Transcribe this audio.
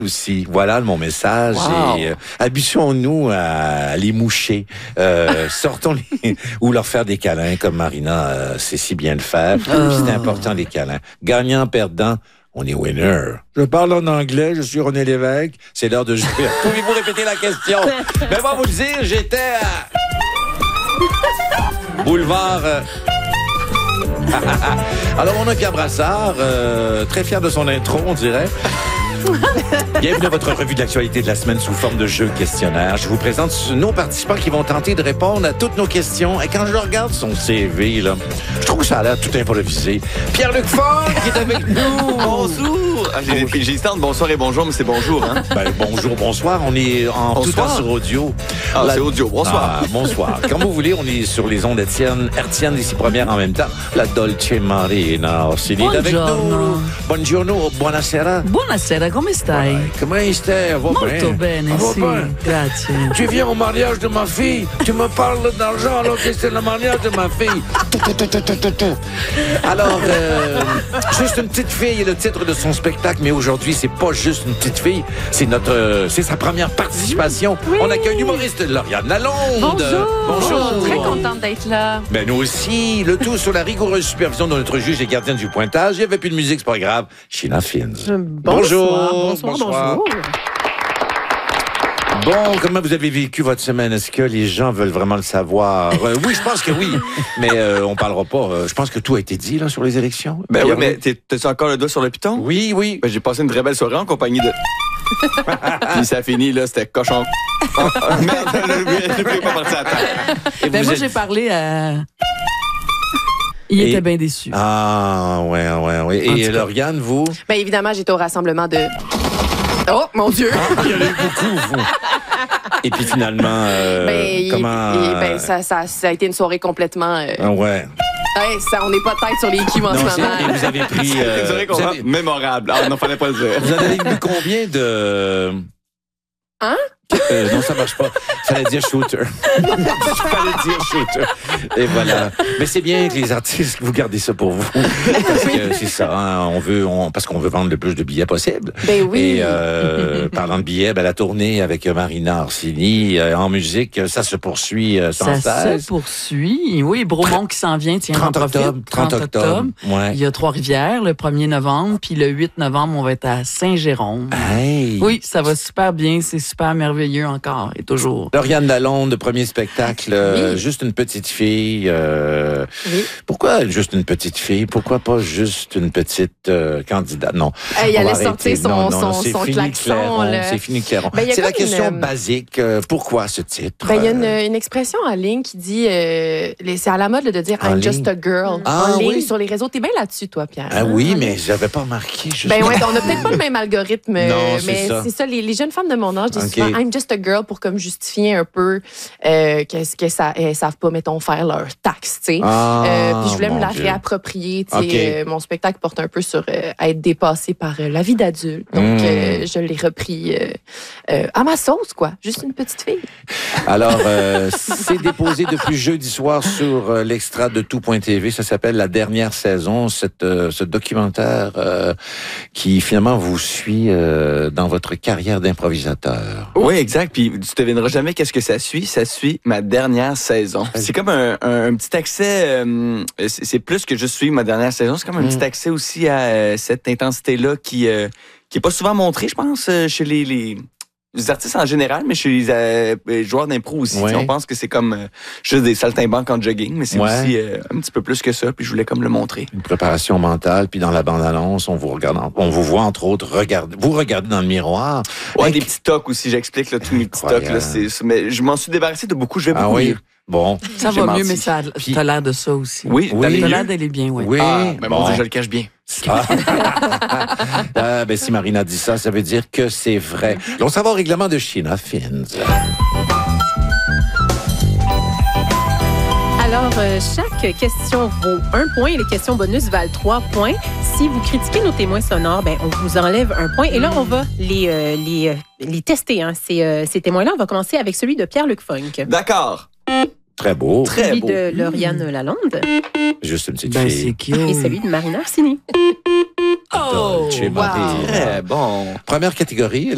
aussi. Voilà mon message. Wow. Et habituons-nous à les moucher. Sortons-les ou leur faire des câlins comme Marina sait si bien le faire. C'est important les câlins. Gagnant, perdant, on est winner. Je parle en anglais, je suis René Lévesque. C'est l'heure de jouer. Pouvez-vous répéter la question? Mais moi vous le dire, j'étais à Boulevard... Alors, on a Pierre Brassard, très fier de son intro, on dirait. Bienvenue à votre revue de l'actualité de la semaine sous forme de jeu questionnaire. Je vous présente nos participants qui vont tenter de répondre à toutes nos questions. Et quand je regarde son CV, là, je trouve que ça a l'air tout improvisé. Pierre-Luc Fort qui est avec nous. Bonjour! J'ai hésité entre bonsoir et bonjour, mais c'est bonjour, hein? Ben, bonjour, bonsoir. On est en tout temps sur audio. Ah, c'est audio. Bonsoir. Ah, bonsoir. Quand vous voulez, on est sur les ondes hertziennes ici premières en même temps. La Dolce Marina Orsini est avec nous. Buongiorno, buonasera. Buonasera, come stai? Comment stai? Molto bene, Va sì, bien. grazie. Tu viens au mariage de ma fille. Tu me parles d'argent alors que c'est le mariage de ma fille. Alors, juste une petite fille est le titre de son spectacle, mais aujourd'hui, c'est pas juste une petite fille, c'est sa première participation. Oui. On accueille l'humoriste Lauriane Lalonde. Bonjour. Bonjour. Très contente d'être là. Ben nous aussi, le tout sous la rigoureuse supervision de notre juge et gardienne du pointage. Il n'y avait plus de musique, c'est pas grave. Sheena Fins. Bonjour. Bonjour. Bon, comment vous avez vécu votre semaine? Est-ce que les gens veulent vraiment le savoir? Oui, je pense que oui, mais on parlera pas. Je pense que tout a été dit là sur les élections. Ben oui, mais t'as-tu encore le doigt sur le piton? Oui, oui. Ben, j'ai passé une très belle soirée en compagnie de... Puis ça a fini, là, c'était cochon. Merde, je ne pas partir à terre. Ben moi, j'ai parlé à... Il était bien déçu. Ah, ouais. Et Lauriane, vous? Bien évidemment, j'étais au rassemblement de... Oh, mon Dieu! Il y en a eu beaucoup, vous. Et puis finalement, ça a été une soirée complètement... ouais. Hey, on n'est pas tête sur les culs en ce moment. Et vous avez pris... vous avez... Mémorable. Ah non, fallait pas le dire. Vous avez eu combien de... Hein? Non, ça marche pas. Fallait dire shooter. Fallait dire shooter. Et voilà. Mais c'est bien que les artistes, vous gardez ça pour vous. Parce que c'est ça, hein, parce qu'on veut vendre le plus de billets possible. Ben oui. Et parlant de billets, ben, la tournée avec Marina Orsini en musique, ça se poursuit sans cesse. Ça se poursuit. Oui, Bromont qui s'en vient, tiens, 30 octobre. 30 octobre. Ouais. Il y a Trois-Rivières le 1er novembre, puis le 8 novembre, on va être à Saint-Jérôme. Hey. Oui, ça va super bien, c'est super merveilleux encore et toujours. Lauriane Lalonde, premier spectacle, Oui. juste une petite fille. Oui. Pourquoi juste une petite fille? Pourquoi pas juste une petite candidate? Non. Hey, il On allait va sortir arrêter. son fini, klaxon. Clairon, Là. c'est fini, Clairon. Ben, il y a c'est la comme question une, basique. Pourquoi ce titre? Ben, il y a une expression en ligne qui dit... c'est à la mode là, de dire « En I'm ligne? just a girl Ah, en ligne, oui. sur les réseaux. T'es bien là-dessus, toi, Pierre. Ah hein, oui, en mais ligne? j'avais pas remarqué. Ben ouais, on n'a peut-être pas le même algorithme, Non, c'est mais ça. c'est ça. Les jeunes femmes de mon âge disent Ok. souvent I'm just a girl pour comme justifier un peu qu'elles savent pas, mettons, faire leurs taxes, tu sais. Puis je voulais me la réapproprier, tu sais. Ok. Mon spectacle porte un peu sur être dépassé par la vie d'adulte. Donc, je l'ai repris à ma sauce, quoi. Juste une petite fille. Alors, c'est déposé depuis jeudi soir sur l'extra de tout.tv. Ça s'appelle La dernière saison, ce documentaire qui finalement vous suit dans votre carrière d'improvisateur. Oui, exact. Puis tu devineras jamais qu'est-ce que ça suit. Ça suit ma dernière saison. C'est comme un petit accès. C'est plus que juste suivre ma dernière saison. C'est comme un petit accès aussi à cette intensité-là qui est pas souvent montrée, je pense, chez les artistes en général, mais chez les joueurs d'impro aussi. Ouais. On pense que c'est comme juste des saltimbanques en jogging, mais c'est aussi un petit peu plus que ça. Puis je voulais comme le montrer. Une préparation mentale, puis dans la bande-annonce, on vous voit entre autres vous regardez dans le miroir. Ouais, des petits tocs aussi, j'explique là, tous mes petits tocs. Là, mais je m'en suis débarrassé de beaucoup, je vais beaucoup lire. Bon. Ça J'ai va menti. mieux, mais Puis- t'as l'air de ça aussi. Oui, T'as d'aller l'air mieux. d'aller bien, oui. Oui. Mais mon Dieu, je le cache bien. Ben, si Marina dit ça, ça veut dire que c'est vrai. On s'en va au règlement de Sheena Fins. Alors, chaque question vaut 1 point. Les questions bonus valent 3 points. Si vous critiquez nos témoins sonores, ben, on vous enlève 1 point. Et là, on va les tester. Hein. Ces témoins-là, on va commencer avec celui de Pierre-Luc Funk. D'accord. Très beau. Très Celui beau. de Lauriane Lalonde Juste une petite Ben, fille. c'est cute. et celui de Marina Orsini. Oh! Dolce Marina. Très bon. Première catégorie,